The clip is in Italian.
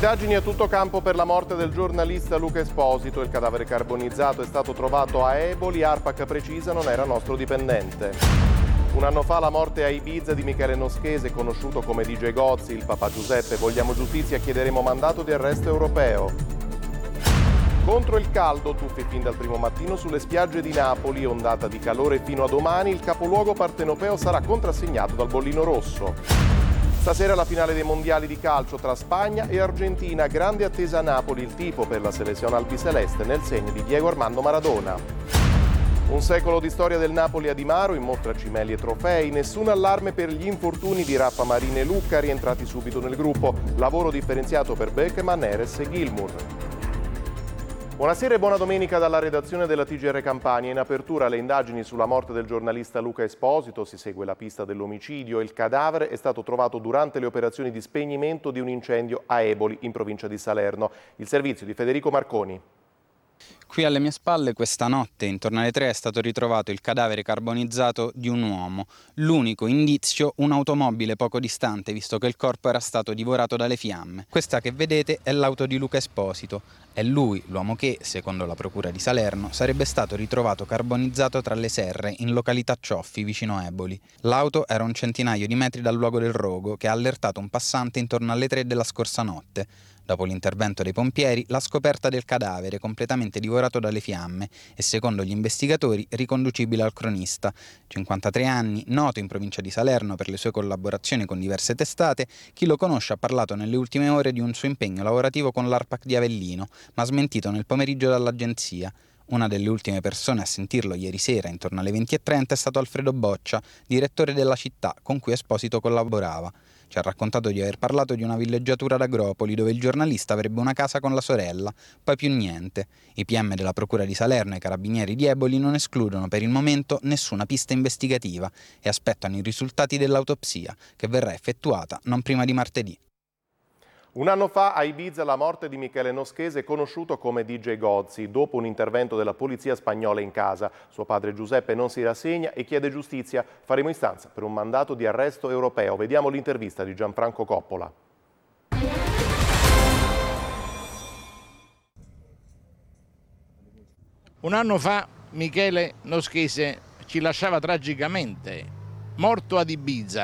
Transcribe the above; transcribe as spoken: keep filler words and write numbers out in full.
Indagini a tutto campo per la morte del giornalista Luca Esposito. Il cadavere carbonizzato è stato trovato a Eboli. Arpac precisa non era nostro dipendente. Un anno fa la morte a Ibiza di Michele Noschese, conosciuto come D J Gozzi. Il papà Giuseppe: vogliamo giustizia, chiederemo mandato di arresto europeo. Contro il caldo, tuffi fin dal primo mattino sulle spiagge di Napoli, ondata di calore fino a domani. Il capoluogo partenopeo sarà contrassegnato dal bollino rosso. Stasera la finale dei mondiali di calcio tra Spagna e Argentina. Grande attesa a Napoli, il tifo per la selezione albiceleste nel segno di Diego Armando Maradona. Un secolo di storia del Napoli a Di Maro, in mostra cimeli e trofei. Nessun allarme per gli infortuni di Raffa Marin e Lucca, rientrati subito nel gruppo. Lavoro differenziato per Beckman, Neres e Gilmour. Buonasera e buona domenica dalla redazione della T G R Campania. In apertura le indagini sulla morte del giornalista Luca Esposito. Si segue la pista dell'omicidio. Il cadavere è stato trovato durante le operazioni di spegnimento di un incendio a Eboli, in provincia di Salerno. Il servizio di Federico Marconi. Qui alle mie spalle questa notte, intorno alle tre, è stato ritrovato il cadavere carbonizzato di un uomo. L'unico indizio, un'automobile poco distante, visto che il corpo era stato divorato dalle fiamme. Questa che vedete è l'auto di Luca Esposito. È lui, l'uomo che, secondo la procura di Salerno, sarebbe stato ritrovato carbonizzato tra le serre in località Cioffi, vicino Eboli. L'auto era un centinaio di metri dal luogo del rogo, che ha allertato un passante intorno alle tre della scorsa notte. Dopo l'intervento dei pompieri, la scoperta del cadavere completamente divorato dalle fiamme e, secondo gli investigatori, riconducibile al cronista. cinquantatré anni, noto in provincia di Salerno per le sue collaborazioni con diverse testate, chi lo conosce ha parlato nelle ultime ore di un suo impegno lavorativo con l'Arpac di Avellino, ma smentito nel pomeriggio dall'agenzia. Una delle ultime persone a sentirlo ieri sera, intorno alle venti e trenta, è stato Alfredo Boccia, direttore della città con cui Esposito collaborava. Ci ha raccontato di aver parlato di una villeggiatura ad Agropoli, dove il giornalista avrebbe una casa con la sorella, poi più niente. I P M della Procura di Salerno e i Carabinieri di Eboli non escludono per il momento nessuna pista investigativa e aspettano i risultati dell'autopsia, che verrà effettuata non prima di martedì. Un anno fa a Ibiza la morte di Michele Noschese, conosciuto come D J Gozzi, dopo un intervento della polizia spagnola in casa. Suo padre Giuseppe non si rassegna e chiede giustizia. Faremo istanza per un mandato di arresto europeo. Vediamo l'intervista di Gianfranco Coppola. Un anno fa Michele Noschese ci lasciava tragicamente, morto ad Ibiza.